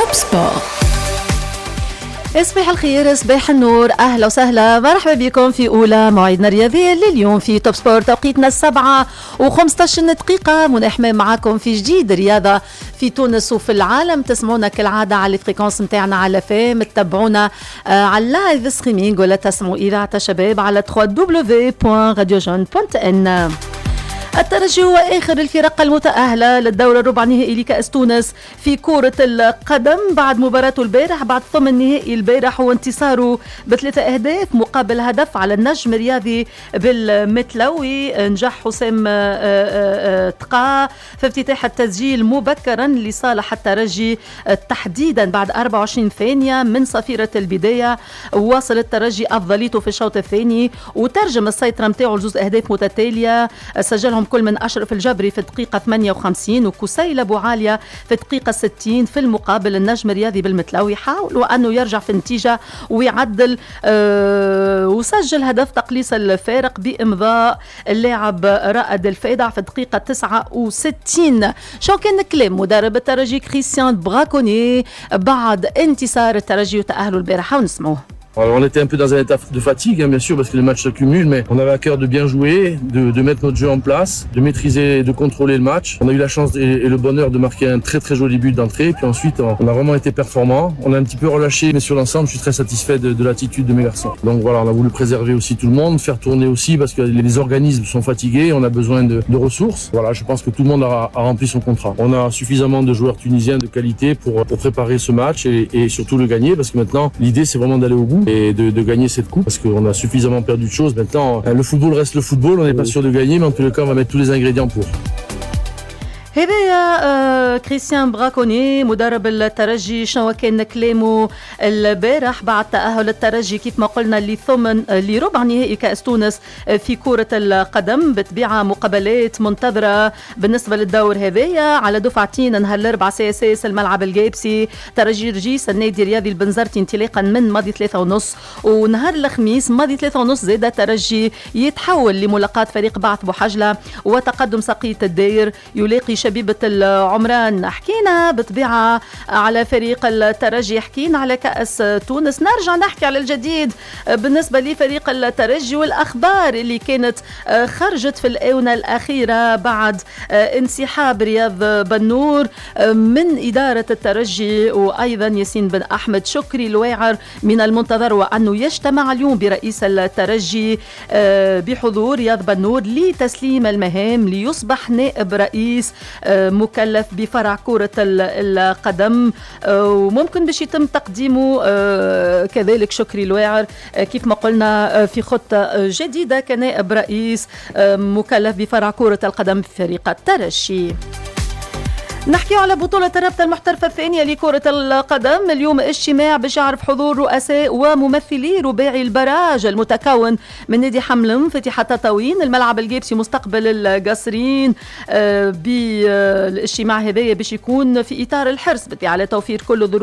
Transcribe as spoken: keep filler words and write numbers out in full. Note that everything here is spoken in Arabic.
توب سبور. صباح الخير، صباح النور، أهلا وسهلا، مرحبا بكم في أولى موعدنا الرياضي لليوم في توب سبور. توقيتنا السبعة وخمسة دقيقة، منى حمام معاكم في جديد رياضة في تونس وفي العالم. تسمعونا كالعادة على الفريكونس متاعنا على فام، تتابعونا آه على اللايف ستريمينغ ولا تسمعوا إذاعة الشباب على دبليو دبليو دبليو دوت راديو جون دوت ان. الترجي هو آخر الفرق المتأهلة للدورة الربع نهائي لكأس تونس في كرة القدم بعد مباراته البارح، بعد ثمن نهائي البارح وانتصاره بثلاثة أهداف مقابل هدف على النجم الرياضي بالمتلوي. نجح حسام تقا في افتتاح التسجيل مبكرا لصالح الترجي تحديدا بعد أربعة وعشرين ثانية من صفيرة البداية. واصل الترجي أفضليته في الشوط الثاني وترجم السيطرة متاعه لجوز أهداف متتالية سجلهم كل من أشرف الجبري في الدقيقة ثمانية وخمسين وكسيل أبو عالية في الدقيقة ستين. في المقابل النجم الرياضي بالمتلوي حاول أنه يرجع في النتيجة ويعدل أه وسجل هدف تقليص الفارق بإمضاء اللاعب رائد الفادع في الدقيقة تسعة وستين. شو كان كلام مدرب الترجي كريستيان براكوني بعد انتصار الترجي وتأهله البارحة ونسمعوه. Alors, on était un peu dans un état de fatigue, hein, bien sûr, parce que les matchs se cumulent, mais on avait à cœur de bien jouer, de, de mettre notre jeu en place, de maîtriser et de contrôler le match. On a eu la chance et, et le bonheur de marquer un très très joli but d'entrée, puis ensuite on, on a vraiment été performants. On a un petit peu relâché, mais sur l'ensemble, je suis très satisfait de, de l'attitude de mes garçons. Donc voilà, on a voulu préserver aussi tout le monde, faire tourner aussi, parce que les organismes sont fatigués, on a besoin de, de ressources. Voilà, je pense que tout le monde a, a rempli son contrat. On a suffisamment de joueurs tunisiens de qualité pour, pour préparer ce match et, et surtout le gagner, parce que maintenant, l'idée c'est vraiment d'aller au bout et de, de gagner cette coupe parce qu'on a suffisamment perdu de choses. Maintenant, le football reste le football, on n'est pas sûr de gagner, mais en tous les cas, on va mettre tous les ingrédients pour. هذا كريستيان براكوني مدرب الترجي. شنو كان كلامه البارح بعد تأهل الترجي كيف ما قلنا لثمن لربع نهائي كأس تونس في كرة القدم بتبيع مقابلات منتظرة بالنسبة للدور هذايا على دفعتين. نهار الأربعاء سي اس اس الملعب الجيبسي ترجي رجيس النادي الرياضي البنزرتي انطلاقا من ماضي ثلاثة ونص، ونهار الخميس ماضي ثلاثة ونص زاد الترجي يتحول لملاقاة فريق بعث بوحجلة وتقدم سقية الداير يلاقي شبيبة العمران. حكينا بطبيعة على فريق الترجي، حكينا على كأس تونس، نرجع نحكي على الجديد بالنسبة لفريق الترجي والأخبار اللي كانت خرجت في الآونة الأخيرة بعد انسحاب رياض بنور من إدارة الترجي وأيضا ياسين بن أحمد. شكري الواعر من المنتظر وأنه يجتمع اليوم برئيس الترجي بحضور رياض بنور لتسليم المهام ليصبح نائب رئيس مكلف بفرع كرة القدم وممكن باش يتم تقديمه كذلك شكري الواعر كيف ما قلنا في خطة جديدة كنائب رئيس مكلف بفرع كرة القدم في فريق الترجي. نحكي على بطولة الرابطة المحترفة الثانية لكرة القدم. اليوم اجتماع باش يعرف حضور رؤساء وممثلي رباعي البراج المتكون من نادي حملم فتح تطاوين الملعب الجيبسي مستقبل القصرين. بالاجتماع هذايا باش يكون في إطار الحرص على توفير كل